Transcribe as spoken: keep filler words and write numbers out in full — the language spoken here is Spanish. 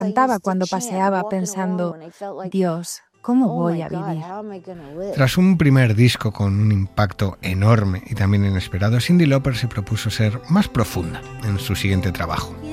cantaba cuando paseaba pensando, Dios, ¿cómo voy a vivir? Tras un primer disco con un impacto enorme y también inesperado, Cyndi Lauper se propuso ser más profunda en su siguiente trabajo.